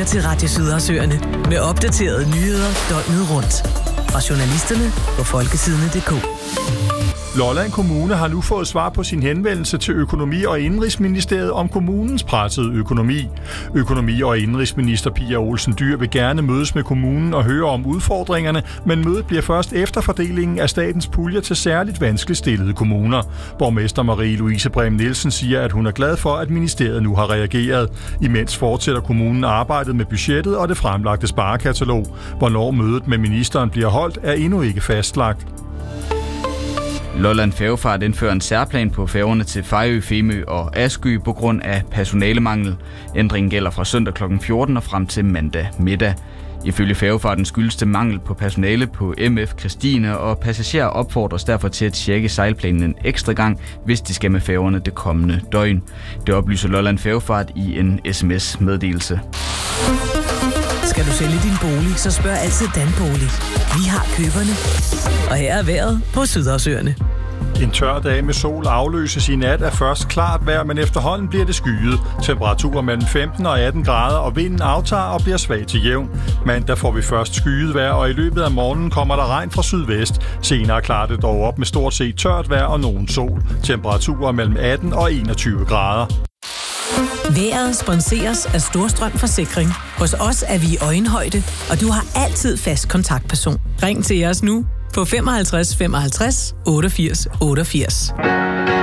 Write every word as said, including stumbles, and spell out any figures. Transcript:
til Radio Sydersøerne med opdaterede nyheder døgnet rundt. Fra journalisterne på folketidene punktum d k. Lolland Kommune har nu fået svar på sin henvendelse til Økonomi- og Indenrigsministeriet om kommunens pressede økonomi. Økonomi- og Indenrigsminister Pia Olsen Dyhr vil gerne mødes med kommunen og høre om udfordringerne, men mødet bliver først efter fordelingen af statens puljer til særligt vanskeligt stillede kommuner. Borgmester Marie-Louise Brehm Nielsen siger, at hun er glad for, at ministeriet nu har reageret. Imens fortsætter kommunen arbejdet med budgettet og det fremlagte sparekatalog. Hvornår mødet med ministeren bliver holdt, er endnu ikke fastlagt. Lolland Færgefart indfører en særplan på færgerne til Fejø, Femø og Askø på grund af personalemangel. Ændringen gælder fra søndag klokken fjorten og frem til mandag middag. Ifølge Færgefarten skyldes det mangel på personale på M F Christine, og passagerer opfordres derfor til at tjekke sejlplanen en ekstra gang, hvis de skal med færgerne det kommende døgn. Det oplyser Lolland Færgefart i en sms-meddelelse. Skal du sælge din bolig, så spørg altid Danbolig. Vi har køberne. Og her er vejret på Sydersøerne. En tør dag med sol afløses i nat af først klart vejr, men efterhånden bliver det skyet. Temperaturer mellem femten og atten grader, og vinden aftager og bliver svag til jævn. Mandag får vi først skyet vejr, og i løbet af morgenen kommer der regn fra sydvest. Senere klarer det dog op med stort set tørt vejr og nogen sol. Temperaturer mellem atten og enogtyve grader. Vejret sponseres af Storstrøm Forsikring. Hos os er vi i øjenhøjde, og du har altid fast kontaktperson. Ring til os nu på femoghalvtreds femoghalvtreds otteogfirs otteogfirs.